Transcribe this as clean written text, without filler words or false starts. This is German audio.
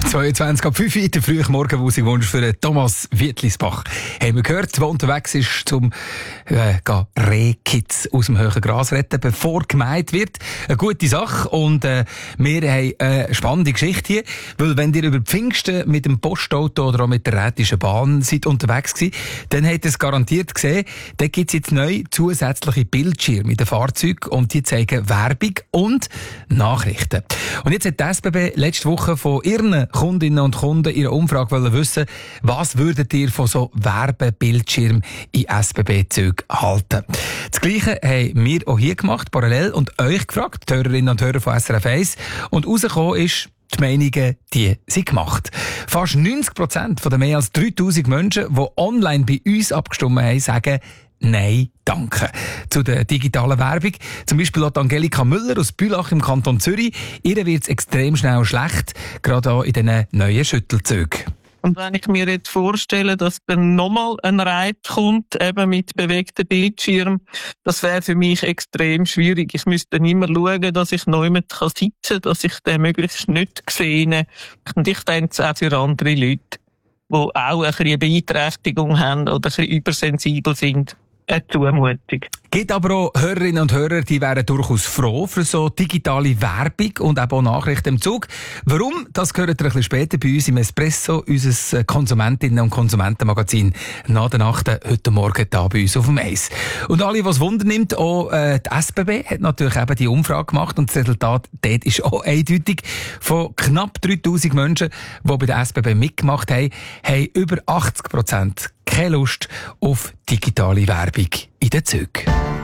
22 ab 5 Uhr, der frühe Morgenmusikwunsch für Thomas Wittlisbach. Haben wir gehört, der unterwegs ist, zum Rehkitz aus dem hohen Gras retten, bevor gemäht wird. Eine gute Sache. Und wir haben eine spannende Geschichte hier, weil wenn ihr über Pfingsten mit dem Postauto oder auch mit der Rätischen Bahn seid unterwegs gewesen, dann habt ihr es garantiert gesehen, da gibt es jetzt neu zusätzliche Bildschirme in den Fahrzeugen und die zeigen Werbung und Nachrichten. Und jetzt hat die SBB letzte Woche von ihren Kundinnen und Kunden ihre Umfrage wissen, was würdet ihr von so Werbebildschirmen in SBB-Zügen halten? Das Gleiche haben wir auch hier gemacht, parallel, und euch gefragt, die Hörerinnen und Hörer von SRF 1. Und rausgekommen ist, die Meinungen, die sind gemacht. Fast 90% von den mehr als 3000 Menschen, die online bei uns abgestimmt haben, sagen, nein, danke. Zu der digitalen Werbung. Zum Beispiel hat Angelika Müller aus Bülach im Kanton Zürich. Ihr wird es extrem schnell schlecht, gerade auch in diesen neuen Schüttelzügen. Und wenn ich mir jetzt vorstelle, dass dann nochmal ein Reiz kommt, eben mit bewegten Bildschirm, das wäre für mich extrem schwierig. Ich müsste dann immer schauen, dass ich neu sitzen kann, dass ich den möglichst nicht sehe. Und ich denke es auch für andere Leute, die auch ein bisschen eine Beeinträchtigung haben oder ein bisschen übersensibel sind. Eine Zumutung. Gibt aber auch Hörerinnen und Hörer, die wären durchaus froh für so digitale Werbung und auch Nachrichten im Zug. Warum? Das gehört ihr ein bisschen später bei uns im Espresso, unser Konsumentinnen- und Konsumentenmagazin nach der Nacht, heute Morgen da bei uns auf dem Eis. Und alle, was Wunder nimmt, auch die SBB hat natürlich eben die Umfrage gemacht und das Resultat dort ist auch eindeutig. Von knapp 3000 Menschen, die bei der SBB mitgemacht haben, haben über 80% keine Lust auf digitale Werbung in den Zügen.